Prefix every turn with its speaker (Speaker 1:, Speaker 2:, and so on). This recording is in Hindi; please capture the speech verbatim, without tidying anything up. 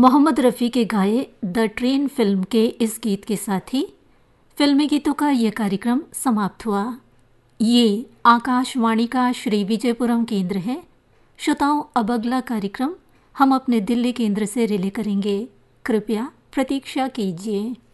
Speaker 1: मोहम्मद रफ़ी के गाए द ट्रेन फिल्म के इस गीत के साथ ही फिल्मी गीतों का ये कार्यक्रम समाप्त हुआ। ये आकाशवाणी का श्री विजयपुरम केंद्र है। श्रोताओं, अब अगला कार्यक्रम हम अपने दिल्ली केंद्र से रिले करेंगे। कृपया प्रतीक्षा कीजिए।